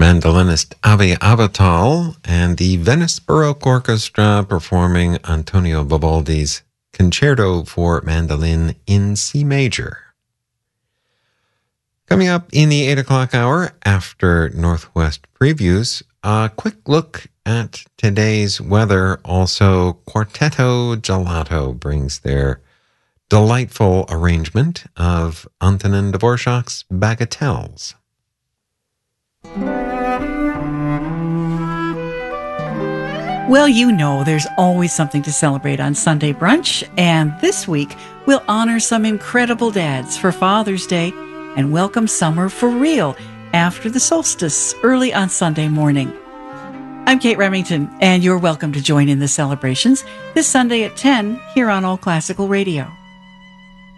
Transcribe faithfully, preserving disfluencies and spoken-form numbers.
mandolinist Avi Avital and the Venice Baroque Orchestra performing Antonio Vivaldi's Concerto for Mandolin in C major. Coming up in the eight o'clock hour after Northwest Previews, a quick look at today's weather. Also, Quartetto Gelato brings their delightful arrangement of Antonin Dvorak's Bagatelles. Well, you know, there's always something to celebrate on Sunday Brunch, and this week we'll honor some incredible dads for Father's Day and welcome summer for real after the solstice early on Sunday morning. I'm Kate Remington, and you're welcome to join in the celebrations this Sunday at ten here on All Classical Radio.